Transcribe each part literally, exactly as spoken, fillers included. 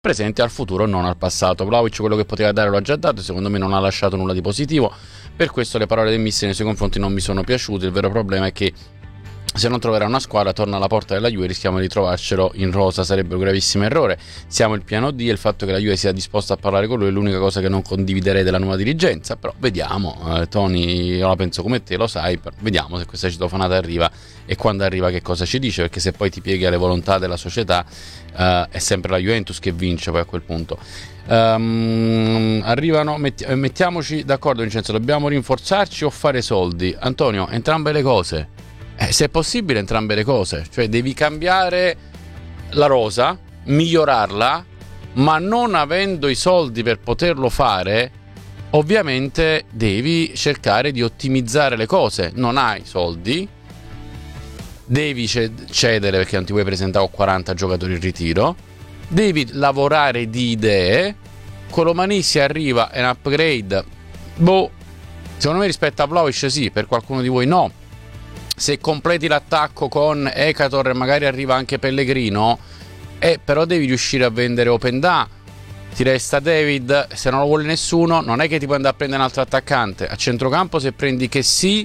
presente al futuro, non al passato. Vlahovic quello che poteva dare lo ha già dato, secondo me non ha lasciato nulla di positivo, per questo le parole del mister nei suoi confronti non mi sono piaciute. Il vero problema è che se non troverà una squadra torna alla porta della Juve, rischiamo di trovarcelo in rosa, sarebbe un gravissimo errore. Siamo il piano D e il fatto che la Juve sia disposta a parlare con lui è l'unica cosa che non condividerei della nuova dirigenza, però vediamo. eh, Tony, io la penso come te, lo sai, però vediamo se questa citofonata arriva e quando arriva che cosa ci dice, perché se poi ti pieghi alle volontà della società eh, è sempre la Juventus che vince poi a quel punto. Um, arrivano, metti, mettiamoci d'accordo Vincenzo, dobbiamo rinforzarci o fare soldi? Antonio, entrambe le cose. Eh, se è possibile entrambe le cose, cioè devi cambiare la rosa, migliorarla, ma non avendo i soldi per poterlo fare, ovviamente devi cercare di ottimizzare le cose. Non hai soldi, devi cedere perché non ti puoi presentare con quaranta giocatori in ritiro, devi lavorare di idee. Colomani si arriva, è un upgrade, boh, secondo me rispetto a Vlahovic sì, per qualcuno di voi no. Se completi l'attacco con Ekator e magari arriva anche Pellegrino, eh, però devi riuscire a vendere Openda. Ti resta David, se non lo vuole nessuno non è che ti puoi andare a prendere un altro attaccante. A centrocampo se prendi che sì,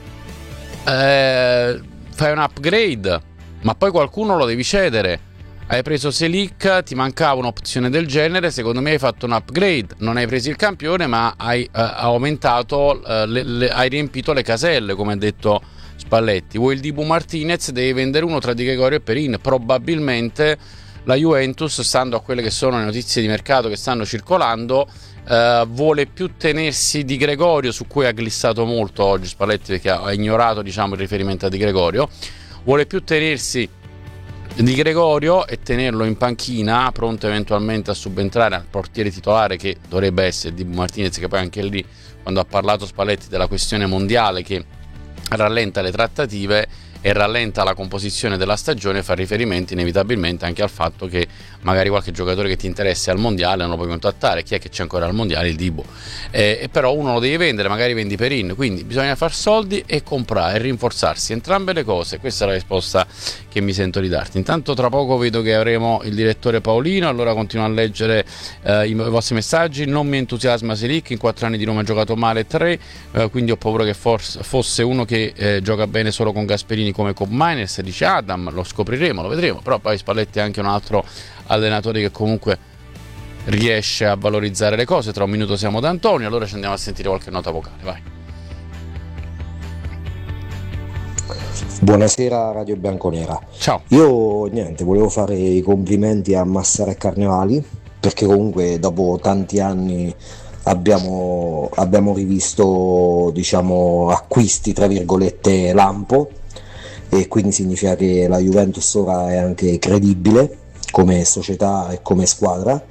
eh, fai un upgrade, ma poi qualcuno lo devi cedere. Hai preso Selic, ti mancava un'opzione del genere, secondo me hai fatto un upgrade. Non hai preso il campione, ma hai uh, aumentato, uh, le, le, hai riempito le caselle, come ha detto Spalletti. Vuoi il Dibu Martinez, devi vendere uno tra Di Gregorio e Perin. Probabilmente la Juventus, stando a quelle che sono le notizie di mercato che stanno circolando, uh, vuole più tenersi Di Gregorio, su cui ha glissato molto oggi Spalletti perché ha ignorato, diciamo, il riferimento a Di Gregorio. Vuole più tenersi Di Gregorio e tenerlo in panchina, pronto eventualmente a subentrare al portiere titolare che dovrebbe essere Dibu Martinez, che poi anche lì, quando ha parlato Spalletti della questione mondiale che rallenta le trattative e rallenta la composizione della stagione, fa riferimento inevitabilmente anche al fatto che magari qualche giocatore che ti interessa al mondiale non lo puoi contattare. Chi è che c'è ancora al mondiale? Il Dibu. Eh, e però uno lo devi vendere, magari vendi Perin, quindi bisogna far soldi e comprare e rinforzarsi, entrambe le cose. Questa è la risposta che mi sento di darti. Intanto tra poco vedo che avremo il direttore Paolino, allora continuo a leggere eh, i vostri messaggi. Non mi entusiasma Selic, in quattro anni di Roma ha giocato male tre, eh, quindi ho paura che forse fosse uno che eh, gioca bene solo con Gasperini come Cobb Miners, dice Adam. Lo scopriremo, lo vedremo, però poi Spalletti è anche un altro allenatore che comunque riesce a valorizzare le cose. Tra un minuto siamo da Antonio, allora ci andiamo a sentire qualche nota vocale, vai. Buonasera Radio Bianconera. Ciao. Io niente, volevo fare i complimenti a Massara e Carnevali, perché comunque dopo tanti anni abbiamo, abbiamo rivisto, diciamo, acquisti tra virgolette lampo, e quindi significa che la Juventus ora è anche credibile come società e come squadra.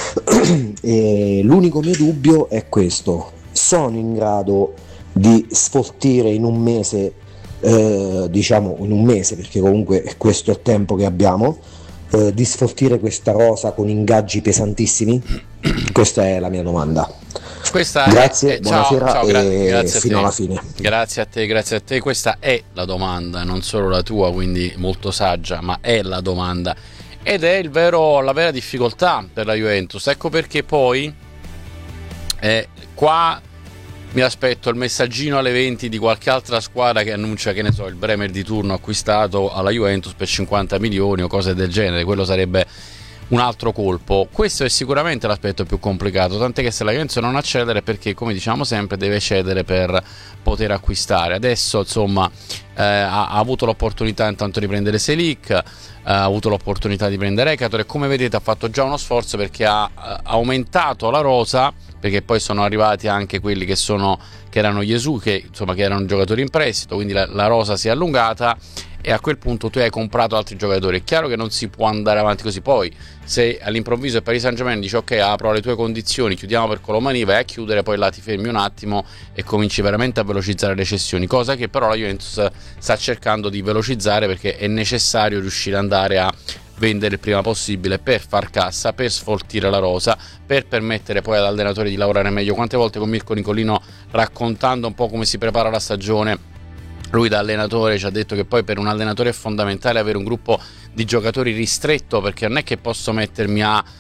E l'unico mio dubbio è questo: sono in grado di sfoltire in un mese, eh, diciamo in un mese perché comunque questo è tempo che abbiamo, eh, di sfoltire questa rosa con ingaggi pesantissimi? Questa è la mia domanda. Questa grazie, è, buonasera, ciao, ciao, gra- e grazie fino a te. alla fine. Grazie a te, grazie a te. Questa è la domanda, non solo la tua, quindi molto saggia, ma è la domanda. Ed è il vero, la vera difficoltà per la Juventus. Ecco perché poi eh, qua mi aspetto il messaggino alle venti di qualche altra squadra che annuncia, che ne so, il Bremer di turno acquistato alla Juventus per cinquanta milioni o cose del genere. Quello sarebbe un altro colpo. Questo è sicuramente l'aspetto più complicato, tant'è che se la Juventus non accedere, perché come diciamo sempre deve cedere per poter acquistare. Adesso insomma eh, ha, ha avuto l'opportunità intanto di prendere Selic, eh, ha avuto l'opportunità di prendere Ekator e come vedete ha fatto già uno sforzo perché ha eh, aumentato la rosa, perché poi sono arrivati anche quelli che sono che erano Gesù, che insomma che erano giocatori in prestito, quindi la, la rosa si è allungata e a quel punto tu hai comprato altri giocatori. È chiaro che non si può andare avanti così. Poi se all'improvviso il Paris Saint-Germain dice ok, apro le tue condizioni, chiudiamo per Colomani, vai a chiudere, poi là ti fermi un attimo e cominci veramente a velocizzare le cessioni, cosa che però la Juventus sta cercando di velocizzare perché è necessario riuscire ad andare a vendere il prima possibile per far cassa, per sfoltire la rosa, per permettere poi all'allenatore di lavorare meglio. Quante volte con Mirko Nicolino, raccontando un po' come si prepara la stagione, lui da allenatore ci ha detto che poi per un allenatore è fondamentale avere un gruppo di giocatori ristretto, perché non è che posso mettermi a